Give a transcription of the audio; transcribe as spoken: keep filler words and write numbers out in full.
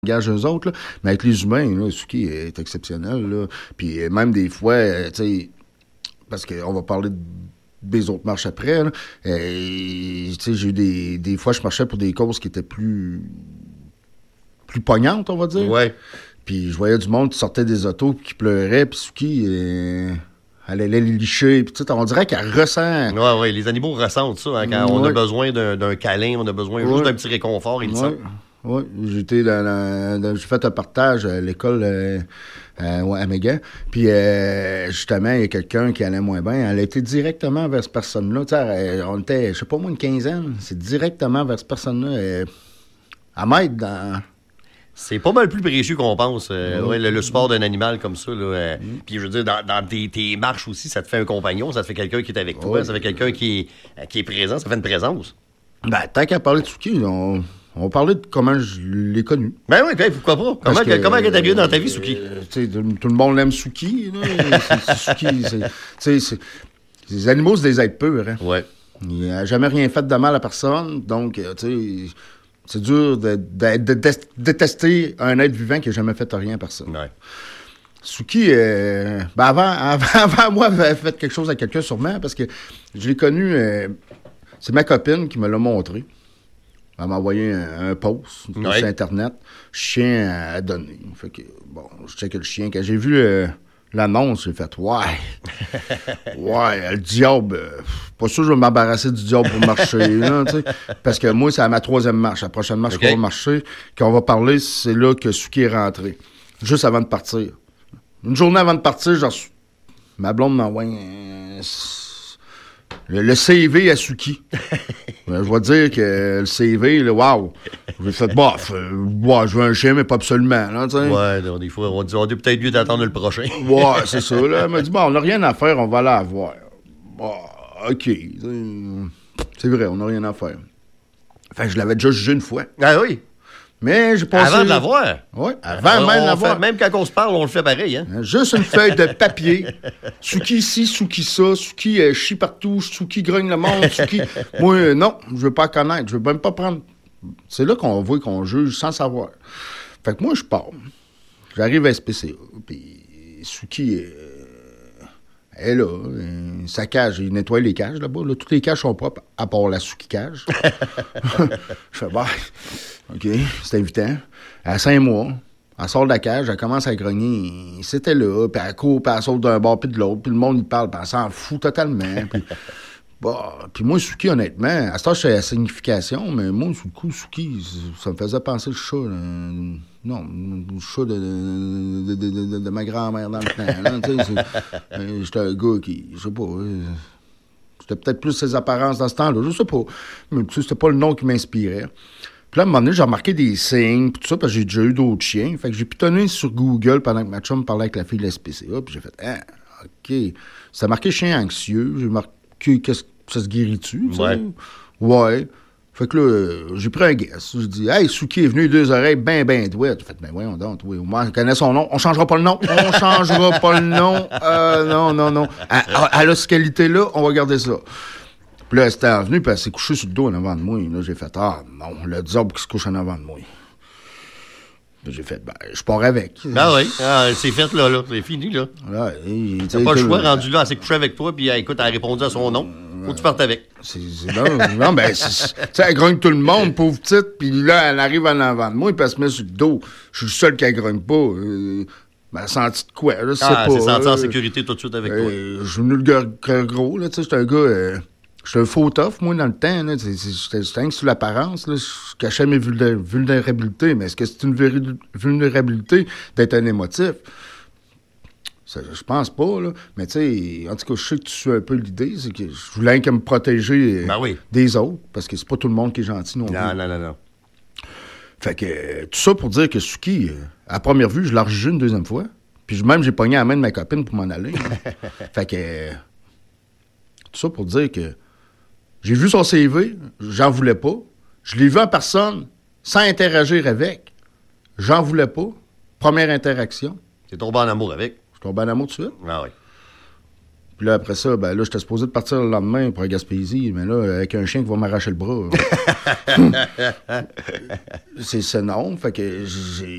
Gage eux autres, là. Mais avec les humains, là, Suki est exceptionnel, là. Puis même des fois, euh, tu sais, parce qu'on va parler des autres marches après, là. Tu sais, j'ai eu des, des fois, je marchais pour des causes qui étaient plus, plus pognantes, on va dire. Ouais. Puis je voyais du monde qui sortait des autos, puis qui pleurait, puis Suki, euh, elle allait les licher, puis tu sais, on dirait qu'elle ressent. Ouais, ouais, les animaux ressentent ça, hein, quand ouais. on a besoin d'un, d'un câlin, on a besoin ouais. juste d'un petit réconfort, ils le ouais. sentent. Oui, j'étais dans, dans, dans j'ai fait un partage à l'école euh, euh, à Mégan. Puis euh, justement, il y a quelqu'un qui allait moins bien. Elle a été directement vers cette personne-là. Tu sais, on était, je sais pas moi, une quinzaine. C'est directement vers cette personne-là. Euh, à m'aide dans. C'est pas mal plus précieux qu'on pense, euh, mmh. ouais, le, le support d'un animal comme ça. Là, euh, mmh. Puis je veux dire, dans, dans tes, tes marches aussi, ça te fait un compagnon, ça te fait quelqu'un qui est avec toi, oui. ça fait quelqu'un qui est, qui est présent, ça fait une présence. Ben, tant qu'à parler de Suki, on. On va parler de comment je l'ai connu. Ben oui, ben pourquoi pas? Comment, que, comment elle est arrivée dans ta vie, Suki? Euh, tout, tout le monde l'aime Suki. Là. c'est, c'est Suki. C'est, c'est, c'est, les animaux, c'est des êtres purs. Hein. Ouais. Il n'a jamais rien fait de mal à personne. Donc, tu sais, c'est dur de, de, de, de détester un être vivant qui n'a jamais fait rien à personne. Ouais. Suki, euh, ben avant, avant, avant moi, avait fait quelque chose à quelqu'un sûrement parce que je l'ai connu. Euh, c'est ma copine qui me l'a montré. Elle m'a envoyé un, un post ouais. sur Internet. Chien à donner. Fait que, bon, je sais que le chien, quand j'ai vu euh, l'annonce, j'ai fait « Ouais! Ouais, le diable! Euh, pas sûr que je vais m'embarrasser du diable pour marcher. » là, parce que moi, c'est à ma troisième marche. La prochaine marche okay. qu'on va marcher, qu'on va parler, c'est là que Suki est rentré. Juste avant de partir. Une journée avant de partir, genre, ma blonde m'envoie un... Le, le C V à Suki. Je vais dire que le C V, là, wow. J'ai fait, bof, euh, ouais, je veux un chien, mais pas absolument. Là, ouais, non, des fois, on dit, on dit peut-être mieux d'attendre le prochain. Ouais, c'est ça. Là. Elle m'a dit, bon, on n'a rien à faire, on va aller voir. Bon, OK. C'est vrai, on n'a rien à faire. Enfin, je l'avais déjà jugé une fois. Ah oui? Mais j'ai passé... Avant de l'avoir? Oui, avant on, même de l'avoir. Fait, même quand on se parle, on le fait pareil. Hein? Juste une feuille de papier. Suki ici, Suki ça. Suki euh, chie partout. Suki grogne le monde. Suki... Moi, euh, non, je veux pas connaître. Je veux même pas prendre... C'est là qu'on voit qu'on juge sans savoir. Fait que moi, je pars. J'arrive à S P C A. Puis Suki euh, est là. Euh, sa cage, il nettoie les cages là-bas. Là. Toutes les cages sont propres, à part la Suki cage. Je fais, bah... OK, c'est invitant. À cinq mois, elle sort de la cage, elle commence à grogner. C'était là, puis elle court, puis elle saute d'un bord puis de l'autre, puis le monde, il parle, puis elle s'en fout totalement. Puis, bah, puis moi, Suki, honnêtement, à ce temps, c'est la signification, mais moi, sur le coup, Suki, ça me faisait penser le chat. Là. Non, le chat de, de, de, de, de, de ma grand-mère dans le temps. Euh, j'étais un gars qui, je sais pas... Euh, c'était peut-être plus ses apparences dans ce temps-là, je sais pas. Mais tu sais, c'était pas le nom qui m'inspirait. Puis là, à un moment donné, j'ai remarqué des signes, puis tout ça, parce que j'ai déjà eu d'autres chiens. Fait que j'ai pitonné sur Google pendant que ma chum parlait avec la fille de l'S P C A, puis j'ai fait « Ah, OK. » Ça marqué chien anxieux. J'ai marqué « Qu'est-ce que ça se guérit-tu? » Ouais. Ouais. Fait que là, euh, j'ai pris un guess. J'ai dit « Hey, Suki est venu, deux oreilles ben, ben douettes. » J'ai fait « Ben voyons donc, oui, au moins, elle connaît son nom. On changera pas le nom. On changera pas le nom. Euh, non, non, non. Elle, elle a cette qualité-là, on va garder ça. » Puis là, elle s'était revenue, puis elle s'est couchée sur le dos en avant de moi. Là, j'ai fait, ah non, le diable qui se couche en avant de moi. Puis j'ai fait, ben, je pars avec. Ah oui, ah, c'est fait là, là. C'est fini, là. là et, t'as pas le choix, rendu là, elle s'est couchée avec toi, puis écoute, elle a répondu à son nom. Faut que tu partes avec. C'est, c'est non, non, ben, tu sais, elle grogne tout le monde, pauvre petite, puis là, elle arrive en avant de moi, puis elle se met sur le dos. Je suis le seul qui ne grogne pas. Euh, Ben, elle a senti de quoi, là, c'est ah, pas. Elle s'est sentie euh, en sécurité tout de suite avec euh, toi. Je suis venu le cœur gros, là, tu sais, j'étais un gars... Euh, J'étais un faux tough, moi, dans le temps. Là. J'étais, j'étais sur l'apparence. Là. Je cachais mes vulné- vulnérabilités. Mais est-ce que c'est une véri- vulnérabilité d'être un émotif? Ça, je pense pas, là. Mais tu sais, en tout cas, je sais que tu suis un peu l'idée. C'est que je voulais que me protéger ben oui. des autres. Parce que c'est pas tout le monde qui est gentil non plus. Non, non, non, non. Fait que euh, tout ça pour dire que Suki, euh, à première vue, je l'ai rejugé une deuxième fois. Puis même, j'ai pogné la main de ma copine pour m'en aller. Fait que... Euh, tout ça pour dire que j'ai vu son C V, j'en voulais pas. Je l'ai vu en personne, sans interagir avec. J'en voulais pas. Première interaction. T'es tombé en amour avec? Je suis tombé en amour tout de suite. Ah oui. Puis là, après ça, ben là, j'étais supposé de partir le lendemain pour la Gaspésie, mais là, avec un chien qui va m'arracher le bras. c'est, c'est non. Fait que j'ai...